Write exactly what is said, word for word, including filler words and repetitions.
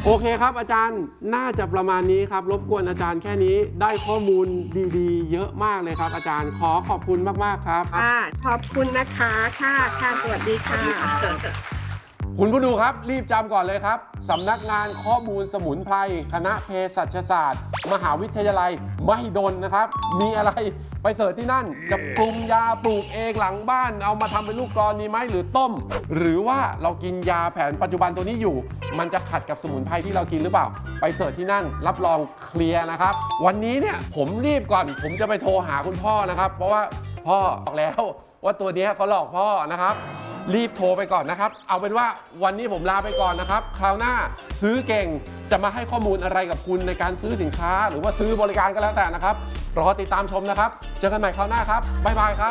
โอเคครับอาจารย์น่าจะประมาณนี้ครับรบกวนอาจารย์แค่นี้ได้ข้อมูลดีๆเยอะมากเลยครับอาจารย์ขอขอบคุณมากๆครับค่ะขอบคุณนะคะค่ะค่ะสวัสดีค่ะคุณผู้ดูครับรีบจำก่อนเลยครับสำนักงานข้อมูลสมุนไพรคณะเภสัชศาสตร์มหาวิทยาลัยมหิดลนะครับมีอะไรไปเสิร์ชที่นั่นจะปรุงยาปลูกเองหลังบ้านเอามาทำเป็นลูกกลอนนี้ไหมหรือต้มหรือว่าเรากินยาแผนปัจจุบันตัวนี้อยู่มันจะขัดกับสมุนไพรที่เรากินหรือเปล่าไปเสิร์ชที่นั่นรับรองเคลียร์นะครับวันนี้เนี่ยผมรีบก่อนผมจะไปโทรหาคุณพ่อนะครับเพราะว่าพ่อบอกแล้วว่าตัวนี้เขาหลอกพ่อนะครับรีบโทรไปก่อนนะครับเอาเป็นว่าวันนี้ผมลาไปก่อนนะครับคราวหน้าซื้อเก่งจะมาให้ข้อมูลอะไรกับคุณในการซื้อสินค้าหรือว่าซื้อบริการก็แล้วแต่นะครับรอติดตามชมนะครับเจอกันใหม่คราวหน้าครับบ๊ายบายครับ